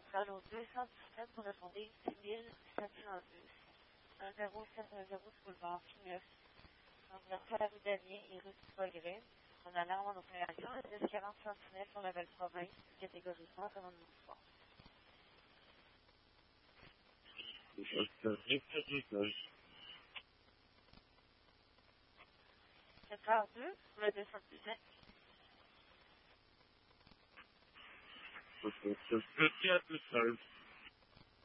Allô, 217, vous répondez 6710. 1070 boulevard P9. On vous appelle à rue d'Amiens et rue du Progrès. En allant en opération, et 1040 cm sur la belle province, catégorie 3, commandement de sport. 7h02 pour le 217. Okay, so 50 at the start.